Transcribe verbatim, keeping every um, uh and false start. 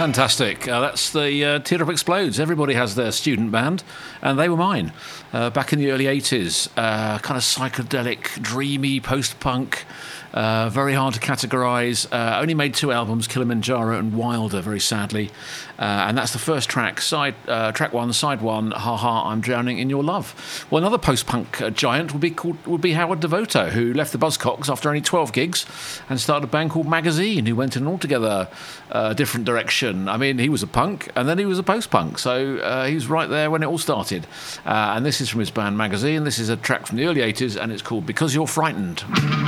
Fantastic. Uh, that's the uh, Teardrop Explodes. Everybody has their student band, and they were mine. Uh, back in the early eighties, uh, kind of psychedelic, dreamy, post-punk, uh, very hard to categorise. Uh, only made two albums, Kilimanjaro and Wilder, very sadly. Uh, and that's the first track, side uh, track one, side one, Ha Ha, I'm Drowning in Your Love. Well, another post-punk uh, giant would be called would be Howard Devoto, who left the Buzzcocks after only twelve gigs and started a band called Magazine, who went in an altogether uh, different direction. I mean, he was a punk, and then he was a post-punk, so uh, he was right there when it all started. Uh, and this is from his band Magazine. This is a track from the early eighties, and it's called Because You're Frightened.